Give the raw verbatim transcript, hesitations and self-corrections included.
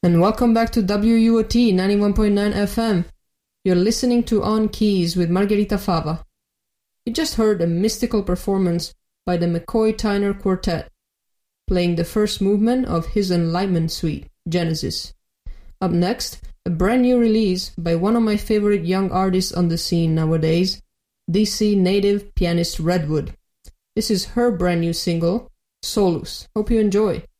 And welcome back to W U O T ninety-one point nine F M. You're listening to On Keys with Margherita Fava. You just heard a mystical performance by the McCoy Tyner Quartet, playing the first movement of his Enlightenment Suite, Genesis. Up next, a brand new release by one of my favorite young artists on the scene nowadays, D C native pianist Redwood. This is her brand new single, Solus. Hope you enjoy.